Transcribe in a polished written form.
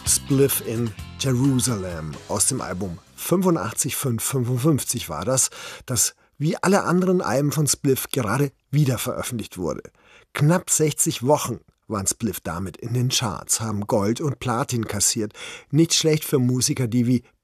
Spliff in Jerusalem aus dem Album 85-5-55 war das wie alle anderen Alben von Spliff gerade wieder veröffentlicht wurde. Knapp 60 Wochen waren Spliff damit in den Charts, haben Gold und Platin kassiert. Nicht schlecht für Musiker, die wie